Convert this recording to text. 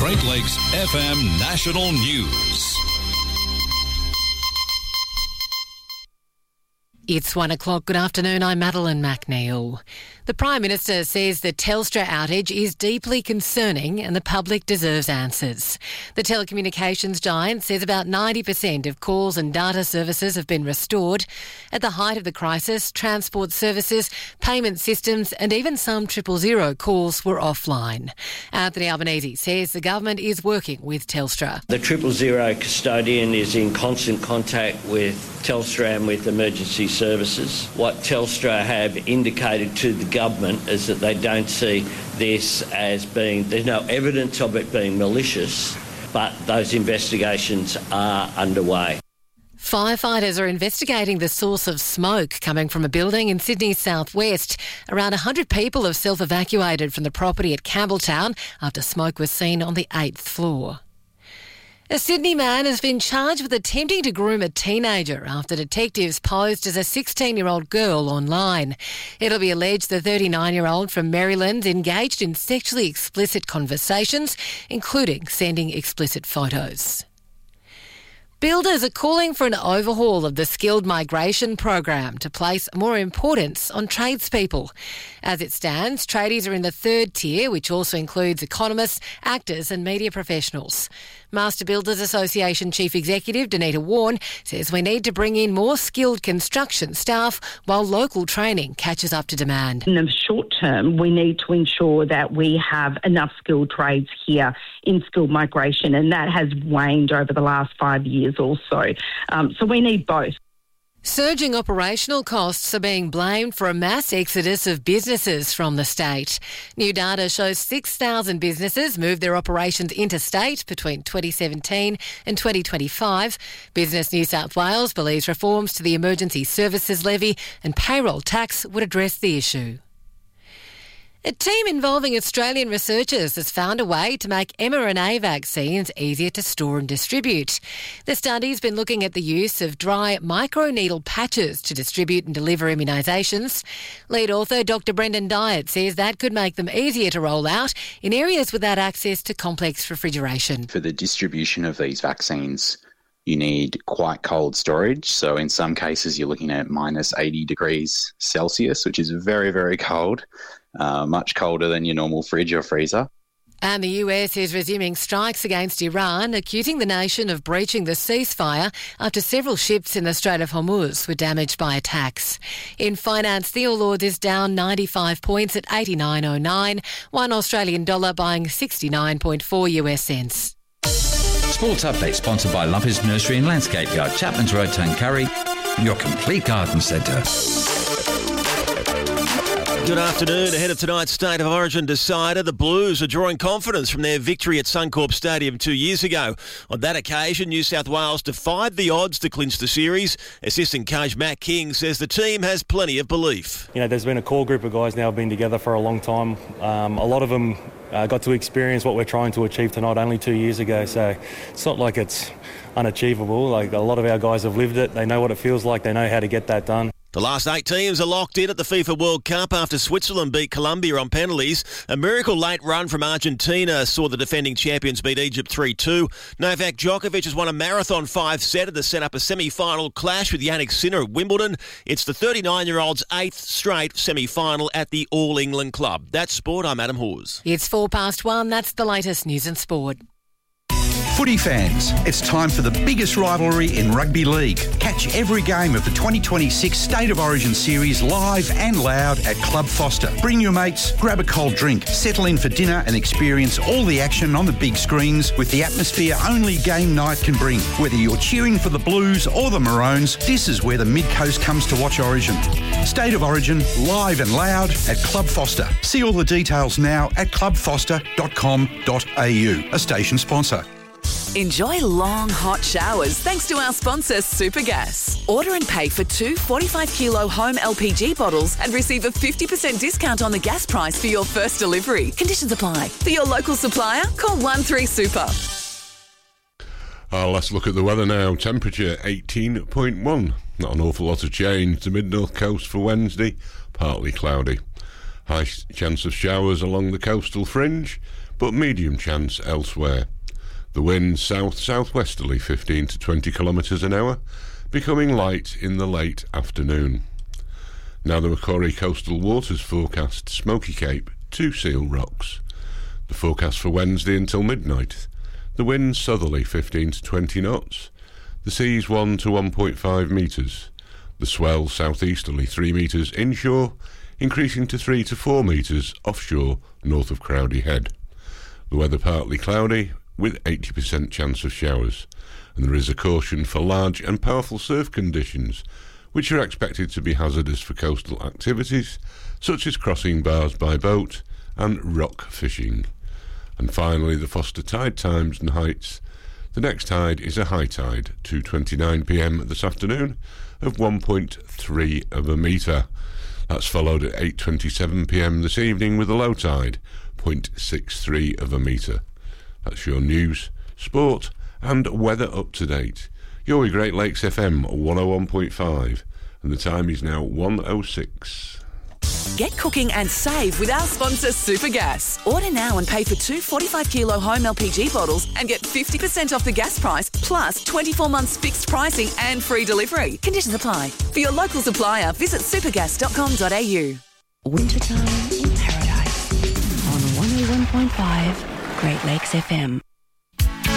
Great Lakes FM National News. It's 1 o'clock. Good afternoon. I'm Madeline McNeil. The Prime Minister says the Telstra outage is deeply concerning and the public deserves answers. The telecommunications giant says about 90% of calls and data services have been restored. At the height of the crisis, transport services, payment systems and even some 000 calls were offline. Anthony Albanese says the government is working with Telstra. The 000 custodian is in constant contact with Telstra and with emergency services. What Telstra have indicated to the government is that they don't see this as being, there's no evidence of it being malicious, but those investigations are underway. Firefighters are investigating the source of smoke coming from a building in Sydney's southwest. Around 100 people have self-evacuated from the property at Campbelltown after smoke was seen on the 8th floor. A Sydney man has been charged with attempting to groom a teenager after detectives posed as a 16-year-old girl online. It'll be alleged the 39-year-old from Maryland engaged in sexually explicit conversations, including sending explicit photos. Builders are calling for an overhaul of the skilled migration program to place more importance on tradespeople. As it stands, tradies are in the third tier, which also includes economists, actors and media professionals. Master Builders Association Chief Executive Danita Warren says we need to bring in more skilled construction staff while local training catches up to demand. In the short term, we need to ensure that we have enough skilled trades here in skilled migration, and that has waned over the last 5 years or so. So we need both. Surging operational costs are being blamed for a mass exodus of businesses from the state. New data shows 6,000 businesses moved their operations interstate between 2017 and 2025. Business New South Wales believes reforms to the Emergency Services Levy and payroll tax would address the issue. A team involving Australian researchers has found a way to make mRNA vaccines easier to store and distribute. The study's been looking at the use of dry microneedle patches to distribute and deliver immunisations. Lead author Dr Brendan Dyatt says that could make them easier to roll out in areas without access to complex refrigeration. For the distribution of these vaccines, you need quite cold storage. So in some cases, you're looking at minus 80 degrees Celsius, which is very, very cold. Much colder than your normal fridge or freezer. And the US is resuming strikes against Iran, accusing the nation of breaching the ceasefire after several ships in the Strait of Hormuz were damaged by attacks. In finance, the All Ords is down 95 points at 89.09, one Australian dollar buying 69.4 US cents. Sports Update sponsored by Lumpy's Nursery and Landscape Yard, Chapman's Road, Tuncurry, your complete garden centre. Good afternoon. Ahead of tonight's State of Origin decider, the Blues are drawing confidence from their victory at Suncorp Stadium 2 years ago. On that occasion, New South Wales defied the odds to clinch the series. Assistant coach Matt King says the team has plenty of belief. You know, there's been a core group of guys now been together for a long time. A lot of them got to experience what we're trying to achieve tonight only 2 years ago, so it's not like it's unachievable. Like, a lot of our guys have lived it. They know what it feels like. They know how to get that done. The last 8 teams are locked in at the FIFA World Cup after Switzerland beat Colombia on penalties. A miracle late run from Argentina saw the defending champions beat Egypt 3-2. Novak Djokovic has won a marathon 5-setter to set up a semi-final clash with Jannik Sinner at Wimbledon. It's the 39-year-old's 8th straight semi-final at the All England Club. That's sport. I'm Adam Hawes. It's 1:04. That's the latest news and sport. Footy fans, it's time for the biggest rivalry in rugby league. Catch every game of the 2026 State of Origin series live and loud at Club Foster. Bring your mates, grab a cold drink, settle in for dinner and experience all the action on the big screens with the atmosphere only game night can bring. Whether you're cheering for the Blues or the Maroons, this is where the Mid-Coast comes to watch Origin. State of Origin, live and loud at Club Foster. See all the details now at clubfoster.com.au, a station sponsor. Enjoy long, hot showers thanks to our sponsor, Supergas. Order and pay for 2 45-kilo home LPG bottles and receive a 50% discount on the gas price for your first delivery. Conditions apply. For your local supplier, call 13-SUPER. Let's look at the weather now. Temperature 18.1. Not an awful lot of change. The mid-north coast for Wednesday, partly cloudy. High chance of showers along the coastal fringe. but medium chance elsewhere. The wind south-southwesterly 15 to 20 kilometres an hour, becoming light in the late afternoon. Now the Macquarie Coastal Waters forecast Smoky Cape to Seal Rocks. The forecast for Wednesday until midnight. The wind southerly 15 to 20 knots. The seas 1 to 1.5 metres. The swell southeasterly 3 metres inshore, increasing to 3 to 4 metres offshore north of Crowdy Head. The weather partly cloudy with 80% chance of showers, and there is a caution for large and powerful surf conditions, which are expected to be hazardous for coastal activities such as crossing bars by boat and rock fishing. And finally, the Foster tide times and heights. The next tide is a high tide, 2:29 p.m. this afternoon, of 1.3 of a metre. That's followed at 8:27 p.m. this evening with a low tide, 0.63 of a metre. That's your news, sport and weather up to date. You're with Great Lakes FM 101.5 and the time is now 1:06. Get cooking and save with our sponsor Supergas. Order now and pay for 2 45-kilo home LPG bottles and get 50% off the gas price, plus 24 months fixed pricing and free delivery. Conditions apply. For your local supplier, visit supergas.com.au. Wintertime in Paradise on 101.5 Great Lakes FM.